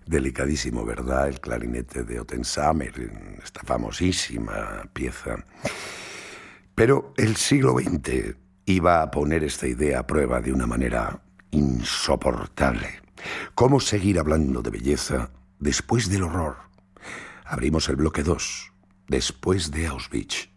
Delicadísimo, ¿verdad? El clarinete de Ottensamer, esta famosísima pieza. Pero el siglo XX iba a poner esta idea a prueba de una manera insoportable. ¿Cómo seguir hablando de belleza después del horror? Abrimos el bloque 2, después de Auschwitz.